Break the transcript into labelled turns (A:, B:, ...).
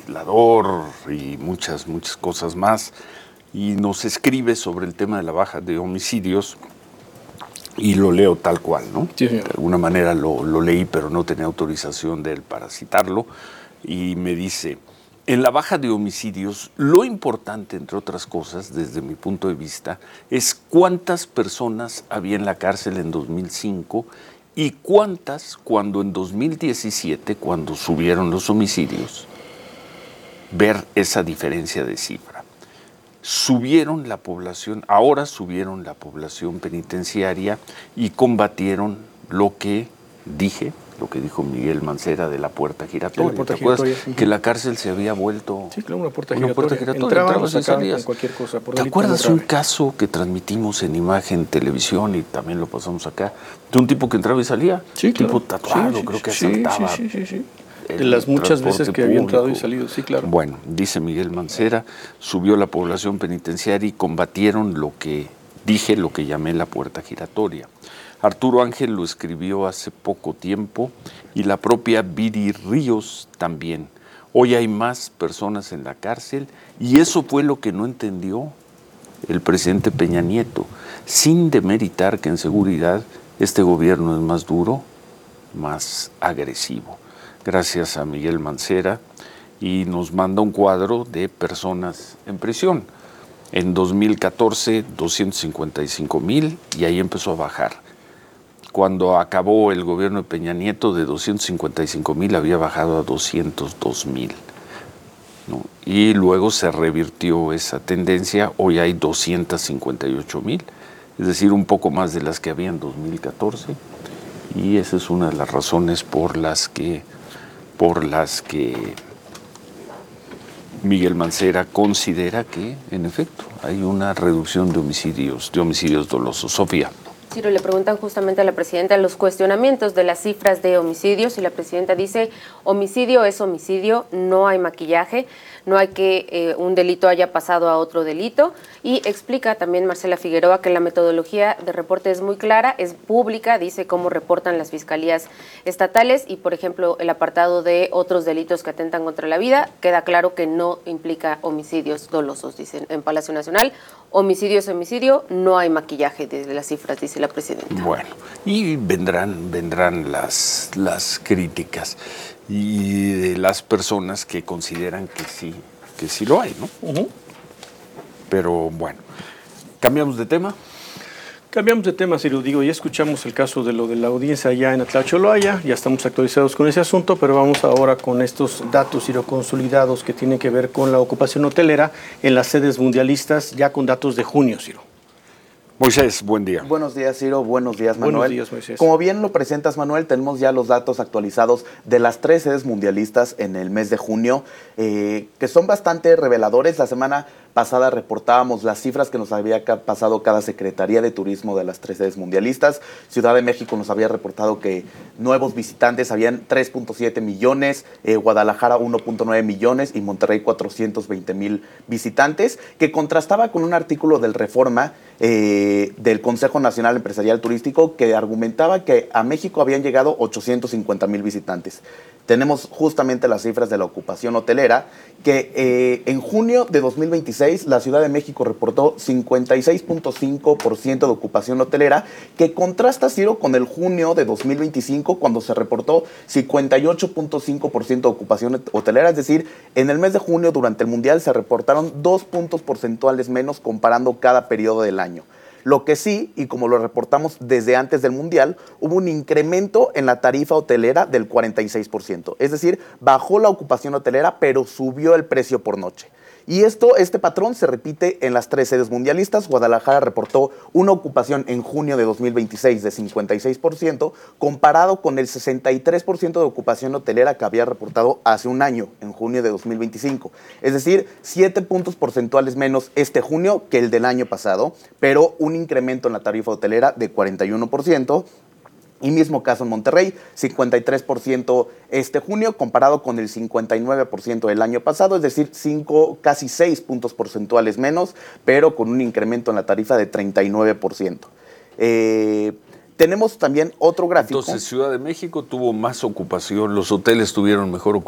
A: legislador y muchas cosas más, y nos escribe sobre el tema de la baja de homicidios, y lo leo tal cual, ¿no?
B: Sí,
A: de alguna manera lo leí, pero no tenía autorización de él para citarlo, y me dice: en la baja de homicidios, lo importante, entre otras cosas, desde mi punto de vista, es cuántas personas había en la cárcel en 2005 y cuántas cuando en 2017, cuando subieron los homicidios, ver esa diferencia de cifra. Subieron la población, ahora subieron la población penitenciaria y combatieron lo que dijo Miguel Mancera de la puerta giratoria. ¿Te acuerdas que la cárcel se había vuelto
B: una puerta giratoria?
A: Entrabas y salías.
B: Cualquier cosa.
A: ¿Te acuerdas un caso que transmitimos en imagen, televisión, y también lo pasamos acá, de un tipo que entraba y salía?
B: Sí, claro.
A: Tipo tatuado, creo que asaltaba.
B: Sí. De las muchas veces que había entrado y salido, sí, claro.
A: Bueno, dice Miguel Mancera, subió la población penitenciaria y combatieron lo que llamé la puerta giratoria. Arturo Ángel lo escribió hace poco tiempo y la propia Viri Ríos también. Hoy hay más personas en la cárcel y eso fue lo que no entendió el presidente Peña Nieto, sin demeritar que en seguridad este gobierno es más duro, más agresivo. Gracias a Miguel Mancera, y nos manda un cuadro de personas en prisión. En 2014, 255,000 y ahí empezó a bajar. Cuando acabó el gobierno de Peña Nieto, de 255,000 había bajado a 202,000, ¿no? Y luego se revirtió esa tendencia, hoy hay 258,000, es decir, un poco más de las que había en 2014, y esa es una de las razones por las que Miguel Mancera considera que, en efecto, hay una reducción de homicidios dolosos. Sofía.
C: Ciro, le preguntan justamente a la presidenta los cuestionamientos de las cifras de homicidios y la presidenta dice: homicidio es homicidio, no hay maquillaje, no hay que un delito haya pasado a otro delito, y explica también Marcela Figueroa que la metodología de reporte es muy clara, es pública, dice cómo reportan las fiscalías estatales y, por ejemplo, el apartado de otros delitos que atentan contra la vida, queda claro que no implica homicidios dolosos, dicen en Palacio Nacional. Homicidio es homicidio, no hay maquillaje desde las cifras, dice la presidenta.
A: Bueno, y vendrán las críticas y de las personas que consideran que sí lo hay, ¿no? Pero bueno, ¿cambiamos de tema?
B: Cambiamos de tema, Ciro. Digo, ya escuchamos el caso de lo de la audiencia allá en Atlacholoaya, ya estamos actualizados con ese asunto, pero vamos ahora con estos datos, Ciro, consolidados que tienen que ver con la ocupación hotelera en las sedes mundialistas, ya con datos de junio, Ciro.
A: Moisés, buen día.
D: Buenos días, Ciro. Buenos días, Manuel.
B: Buenos días, Moisés.
D: Como bien lo presentas, Manuel, tenemos ya los datos actualizados de las 3 sedes mundialistas en el mes de junio, que son bastante reveladores. La semana pasada reportábamos las cifras que nos había pasado cada Secretaría de Turismo de las 3 sedes mundialistas. Ciudad de México nos había reportado que nuevos visitantes habían 3.7 millones, Guadalajara 1.9 millones y Monterrey 420,000 visitantes, que contrastaba con un artículo del Reforma del Consejo Nacional Empresarial Turístico que argumentaba que a México habían llegado 850,000 visitantes. Tenemos justamente las cifras de la ocupación hotelera, que en junio de 2026 la Ciudad de México reportó 56.5% de ocupación hotelera, que contrasta, Ciro, con el junio de 2025, cuando se reportó 58.5% de ocupación hotelera. Es decir, en el mes de junio, durante el Mundial, se reportaron 2 puntos porcentuales menos comparando cada periodo del año. Lo que sí, y como lo reportamos desde antes del Mundial, hubo un incremento en la tarifa hotelera del 46%. Es decir, bajó la ocupación hotelera, pero subió el precio por noche. Y este patrón se repite en las 3 sedes mundialistas. Guadalajara reportó una ocupación en junio de 2026 de 56%, comparado con el 63% de ocupación hotelera que había reportado hace un año, en junio de 2025. Es decir, 7 puntos porcentuales menos este junio que el del año pasado, pero un incremento en la tarifa hotelera de 41%. Y mismo caso en Monterrey, 53% este junio, comparado con el 59% del año pasado, es decir, casi 6 puntos porcentuales menos, pero con un incremento en la tarifa de 39%. Tenemos también otro gráfico.
A: Entonces, Ciudad de México tuvo más ocupación, los hoteles tuvieron mejor ocupación.